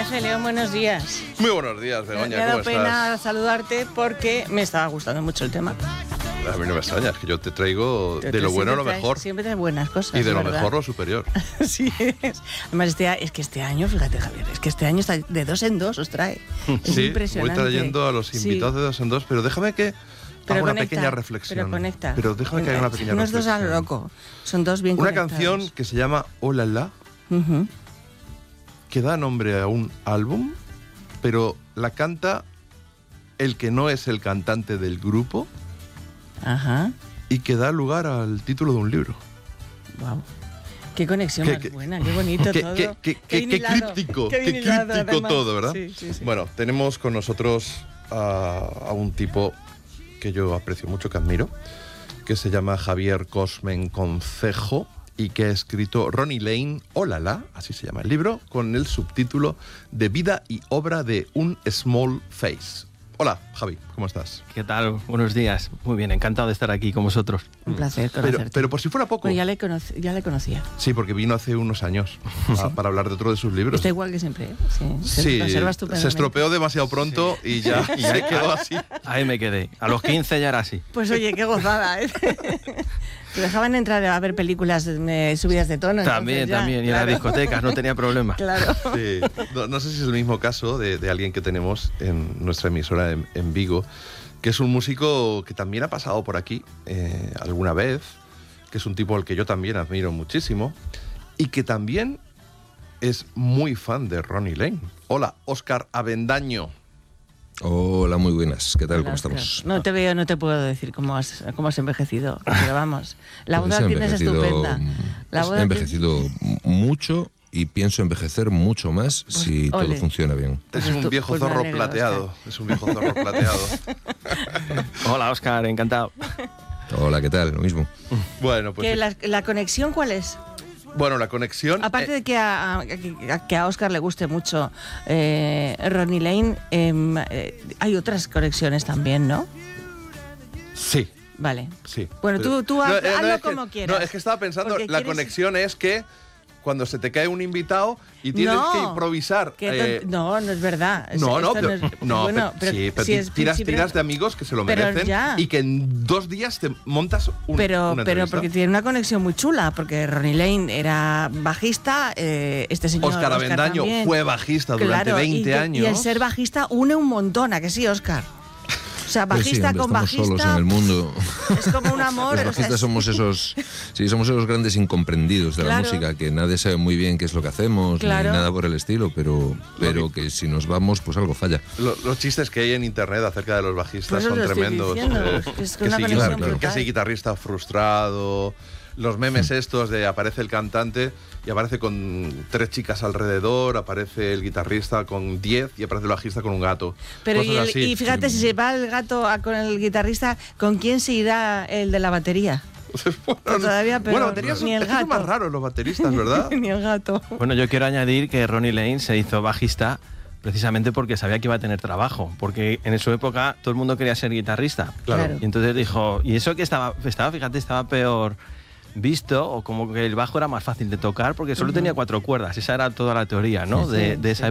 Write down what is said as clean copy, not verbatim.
viaje, León, buenos días. Muy buenos días, Begoña, me ha dado ¿cómo pena estás? saludarte porque me estaba gustando mucho el tema. A mí no me extraña, es que yo te traigo de lo bueno a lo mejor. Siempre traes buenas cosas. Y de lo ¿verdad? mejor lo superior. Sí es. Además, es que este año, fíjate, Javier, es que este año está de 2 en 2, os trae. Es Sí, impresionante. voy trayendo a los invitados de 2 en 2, pero déjame que haga una pequeña reflexión. Pero conecta. Pero déjame que haga una pequeña no es reflexión. dos a lo loco, son dos bien Una conectados. canción que se llama Oh La La, que da nombre a un álbum, pero la canta el que no es el cantante del grupo. Ajá. Y que da lugar al título de un libro. Wow. Qué conexión más buena, qué bonito todo. Qué críptico, todo, ¿verdad? Sí, sí, sí. Bueno, tenemos con nosotros a un tipo que yo aprecio mucho, que admiro, que se llama Javier Cosmen Concejo y que ha escrito Ronnie Lane, Oh La La, así se llama el libro, con el subtítulo de Vida y obra de un Small Face. Hola, Javi, ¿cómo estás? ¿Qué tal? Buenos días. Muy bien, encantado de estar aquí con vosotros. Un placer conocerte. Pero por si fuera poco. Pues ya le conocía. Sí, porque vino hace unos años para hablar de otro de sus libros. Está igual que siempre, ¿eh? Sí, Sí, conserva estupendamente. se estropeó demasiado pronto y ya se quedó así. Ahí me quedé. A los 15 ya era así. Pues oye, qué gozada, ¿eh? Te dejaban entrar a ver películas subidas de tono. También, ya, y en claro. las discotecas no tenía problema. Claro. Sí. No sé si es el mismo caso de alguien que tenemos en nuestra emisora en Vigo, que es un músico que también ha pasado por aquí alguna vez, que es un tipo al que yo también admiro muchísimo y que también es muy fan de Ronnie Lane. Hola, Óscar Avendaño. Hola, muy buenas. ¿Qué tal? Hola, ¿Cómo estamos? Oscar. No te veo, no te puedo decir cómo has envejecido, pero vamos, la Pues boda tienes estupenda. He envejecido mucho y pienso envejecer mucho más si ole. todo funciona bien. Es un viejo pues me zorro alegro, plateado. Óscar. Es un viejo zorro plateado. Hola, Óscar, encantado. Hola, ¿qué tal? Lo mismo. Bueno, pues ¿La conexión cuál es? bueno, la conexión. Aparte de que a Óscar le guste mucho Ronnie Lane, hay otras conexiones también, ¿no? Sí. Vale. Sí. Bueno, Pero- tú hazlo es que- como quieras. No, es que estaba pensando, Porque la quieres- conexión es que cuando se te cae un invitado y tienes No, que improvisar. no es verdad. No, Esto pero, bueno, pero sí, pero si es tiras principio- de amigos que se lo pero merecen ya. y que en 2 días te montas una Pero entrevista. porque tiene una conexión muy chula, porque Ronnie Lane era bajista, este señor Óscar Avendaño también. fue bajista durante Claro, 20 años. Y el ser bajista une un montón, ¿a que sí, Óscar? O sea, Pues sí, bajista hombre, con estamos solos en bajista el mundo. es como un amor. Los o sea, bajistas somos esos grandes incomprendidos de Claro. la música, que nadie sabe muy bien qué es lo que hacemos, Claro. ni nada por el estilo, pero que si nos vamos, pues algo falla. Los chistes que hay en internet acerca de los bajistas Pues eso son lo estoy tremendos. diciendo, es que una si conexión brutal. que si guitarrista frustrado. Los memes estos de aparece el cantante y aparece con 3 chicas alrededor, aparece el guitarrista con 10 y aparece el bajista con un gato. Pero Cosas así. y fíjate, si se va el gato con el guitarrista, ¿con quién se irá el de la batería? Bueno, todavía peor, bueno, baterías ni el es que son gato. más raros los bateristas, ¿verdad? Ni el gato. Bueno, yo quiero añadir que Ronnie Lane se hizo bajista precisamente porque sabía que iba a tener trabajo, porque en su época todo el mundo quería ser guitarrista. Claro. Y entonces dijo, y eso que estaba peor visto, o como que el bajo era más fácil de tocar porque solo tenía 4 cuerdas. Esa era toda la teoría, ¿no? Sí, sí, de esa